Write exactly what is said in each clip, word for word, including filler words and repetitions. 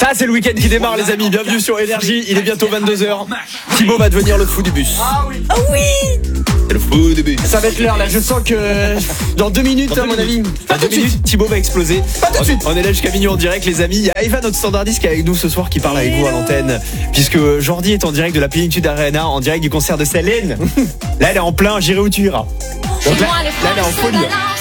Ça c'est le week-end qui démarre les amis, bienvenue sur Énergie, il est bientôt vingt-deux heures. Thibaut va devenir le fou du bus. Ah oui. Oh oui. C'est le fou du bus. Ça va être l'heure là, je sens que dans deux minutes Dans à deux mon avis. minutes. Dans deux minutes, Thibaut va exploser. Pas tout de suite. On est là jusqu'à minuit en direct les amis. Il y a Eva, notre standardiste, qui est avec nous ce soir, qui parle avec vous à l'antenne. Puisque Jordi est en direct de la Plénitude Arena, en direct du concert de Céline. Là elle est en plein, j'irai où tu iras. Donc là, là elle est en folie.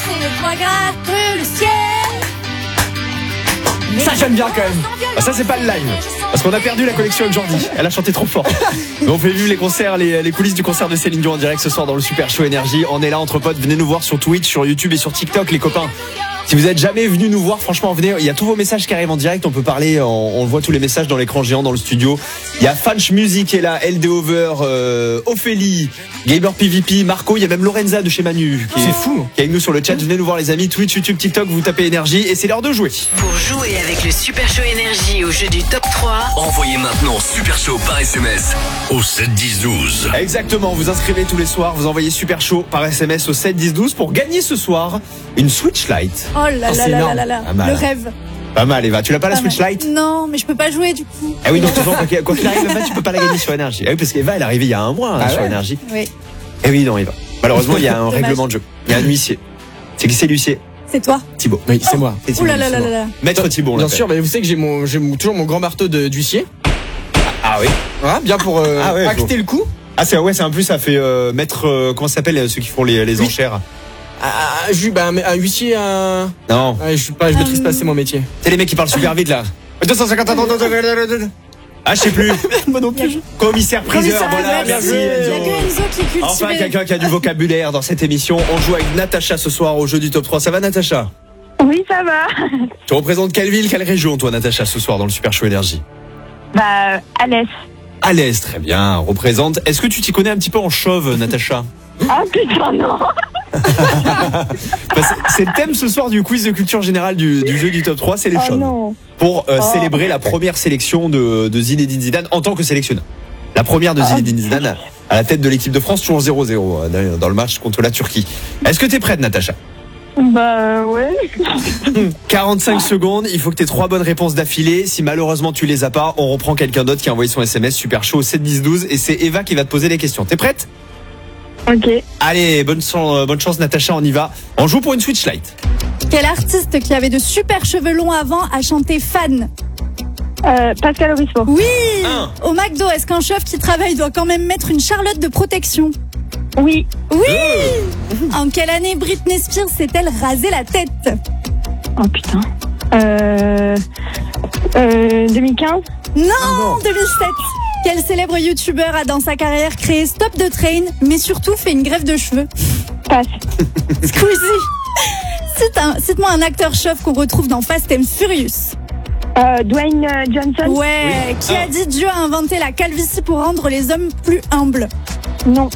Ça j'aime bien quand même. Ah, ça c'est pas le live. Parce qu'on a perdu la connexion avec Jordi. Elle a chanté trop fort. Mais on fait vivre les concerts, les, les coulisses du concert de Céline Dion en direct ce soir dans le Super Show Énergie. On est là entre potes, venez nous voir sur Twitch, sur YouTube et sur TikTok les copains. Si vous êtes jamais venus nous voir, franchement venez, il y a tous vos messages qui arrivent en direct, on peut parler, on, on voit tous les messages dans l'écran géant dans le studio. Il y a Fanch Music qui est là, L D Over, euh, Ophélie, Gamer P V P, Marco, il y a même Lorenza de chez Manu qui est, C'est fou. qui est avec nous sur le chat. Venez nous voir les amis, Twitch, YouTube, TikTok, vous tapez Énergie et c'est l'heure de jouer. Pour jouer avec le Super Show Énergie au jeu du top trois, Envoyez maintenant Super Show par S M S au sept dix douze. Exactement, vous inscrivez tous les soirs, vous envoyez Super Show par S M S au sept dix douze pour gagner ce soir une Switch Lite. Oh là Oh, là c'est là énorme. là là Pas mal. le rêve. Pas mal Eva, tu l'as pas la Pas Switch mal. Lite? Non, mais je peux pas jouer du coup. Ah oui, donc de toute façon, quoi qu'il- quoi qu'il arrive, Eva, tu peux pas la gagner sur Énergie. Ah oui, parce qu'Eva elle est arrivée il y a un mois hein, Ah sur ouais. Énergie. Oui, Eh oui, non Eva. Malheureusement, il y a un Dommage. règlement de jeu. Il y a un huissier. C'est qui c'est l'huissier? c'est toi. Thibaut. Oui, c'est moi. C'est Oh Thibaut, là là c'est là moi. là là. Maître Thibaut, on Bien l'appelle. sûr, mais vous savez que j'ai mon, j'ai mon- toujours mon grand marteau de- d'huissier. Ah oui. Voilà, bien pour euh, Ah ouais, acter le coup. Ah c'est ouais, c'est un plus ça fait euh, maître euh, comment ça s'appelle euh, ceux qui font les, les Oui. enchères. Ah, je, bah, un, un huissier, un. Non, Ah, je suis pas, je maîtrise pas, Euh, c'est mon métier. c'est les mecs qui parlent super vite là. deux cent cinquante Ah, je sais plus. Moi non Bien joué. Commissaire priseur, Commissaire, voilà, ouais, merci Il y a Enzo. que Enzo qui est cultivé. Enfin, quelqu'un qui a du vocabulaire dans cette émission. On joue avec Natacha ce soir au jeu du top trois. Ça va, Natacha? Oui, ça va. Tu représentes quelle ville, quelle région, toi, Natacha, ce soir dans le Super Show Énergie? Bah, à l'aise. À l'Est, très bien. Représente. Est-ce que tu t'y connais un petit peu en chauve, Natacha? Ah putain, non. Bah, c'est- C'est le thème ce soir du quiz de culture générale du, du jeu du top trois, c'est les Oh chauves. non. Pour euh, Oh. célébrer la première sélection de, de Zinedine Zidane en tant que sélectionneur. La première de Zinedine Zidane à la tête de l'équipe de France, toujours zéro zéro euh, dans- dans le match contre la Turquie. Est-ce que t'es prête, Natacha? Bah, ouais. quarante-cinq secondes, il faut que tu aies trois bonnes réponses d'affilée. Si malheureusement tu les as pas, on reprend quelqu'un d'autre qui a envoyé son S M S Super Show au sept dix douze et c'est Eva qui va te poser les questions. T'es prête? Ok. Allez, bonne, chan- euh, bonne chance Natacha, on y va. On joue pour une Switch Lite. Quel artiste qui avait de super cheveux longs avant a chanté Fan? Euh, Pascal Obispo. Oui. Un. Au McDo, est-ce qu'un chef qui travaille doit quand même mettre une charlotte de protection? Oui. Oui. En quelle année Britney Spears s'est-elle rasé la tête? Oh putain. Euh, euh, deux mille quinze. Non, deux mille sept. Quel célèbre youtubeur a dans sa carrière créé Stop the Train, mais surtout fait une greffe de cheveux? Passe. Squeezie. Cite un- Cite-moi un acteur chauve qu'on retrouve dans Fast and Furious. Euh, Dwayne euh, Johnson. Ouais. Qui a dit Dieu a inventé la calvitie pour rendre les hommes plus humbles? Non.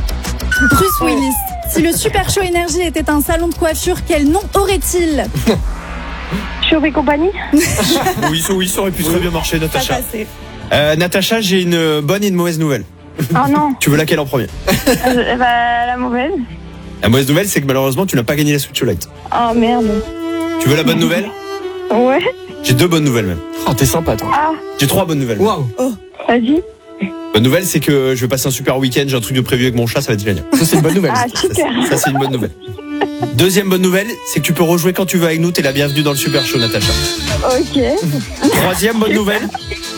Bruce Willis. Si le Super Show Énergie était un salon de coiffure, quel nom aurait-il? Chauve et compagnie. Oui, ça, oui, ça aurait pu très bien marcher, Pas Natacha. passé. Euh, Natacha, j'ai une bonne et une mauvaise nouvelle. Oh non. Tu veux laquelle en premier? Euh, bah, la mauvaise. La mauvaise nouvelle, c'est que malheureusement, tu n'as pas gagné la Switch Lite. Oh merde. Tu veux la bonne nouvelle? Ouais. J'ai deux bonnes nouvelles même. Oh, t'es sympa, toi. Ah, J'ai trois bonnes nouvelles. Waouh. vas-y. Bonne nouvelle, c'est que je vais passer un super week-end. J'ai un truc de prévu avec mon chat, ça va être génial. Ça, c'est une bonne nouvelle. Ah, Ça, super. c'est- ça, c'est une bonne nouvelle. Deuxième bonne nouvelle, c'est que tu peux rejouer quand tu veux avec nous. T'es la bienvenue dans le Super Show, Natacha. Ok. Troisième bonne nouvelle.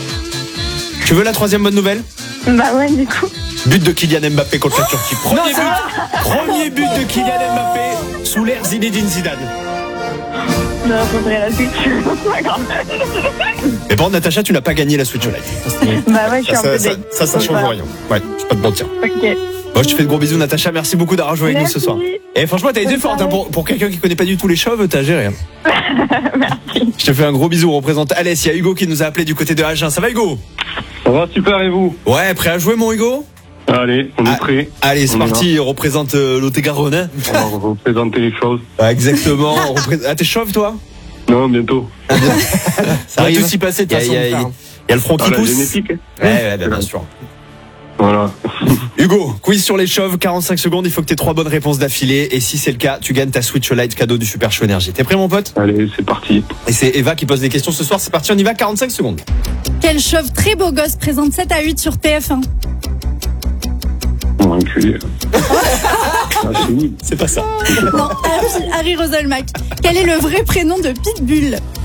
Tu veux la troisième bonne nouvelle? Bah ouais, du coup. But de Kylian Mbappé contre la Turquie. Premier but, premier but de Kylian Mbappé sous l'ère Zinedine Zidane. Non, faudrait la suite. Pas grave. Mais bon, Natacha, tu n'as pas gagné la Switch Lite. Bah ouais, je suis Ça, un peu ça, deg. ça, ça change Voilà. rien. Ouais, je vais pas te mentir. Ok. Bon, je te fais de gros bisous, Natacha. Merci beaucoup d'avoir joué avec nous ce Merci. soir. Et franchement, t'as été Bonne forte hein, soirée. pour, pour quelqu'un qui connaît pas du tout les chauves, t'as géré. Hein. Merci. Je te fais un gros bisou. On représente Alès. Il y a Hugo qui nous a appelé du côté de Agen. Ça va, Hugo? Ça va super et vous? Ouais, prêt à jouer, mon Hugo? Allez, on est Ah, prêts. Allez, c'est On est parti. On représente euh, Lot-et-Garonne. Hein. On va vous présenter les choses. Ah, exactement. On représente- Ah, t'es chauve, toi? Non, bientôt. Ça Ça va arrive. tout s'y passer de Il y a, toute il y a- façon. frère. il y a le front Ah, qui la pousse. génétique. Ouais, ouais, bah, bien sûr. Voilà. Hugo, quiz sur les chauves, quarante-cinq secondes, il faut que tu aies trois bonnes réponses d'affilée. Et si c'est le cas, tu gagnes ta Switch Lite cadeau du Super Show Énergie. T'es prêt mon pote? Allez, c'est parti. Et c'est Eva qui pose des questions ce soir, c'est parti, on y va, quarante-cinq secondes. Quel chauve très beau gosse présente sept à huit sur T F un? Bon, enculé. Ah, c'est nul. C'est pas ça. Non, Harry, Harry Roselmack. Quel est le vrai prénom de Pitbull?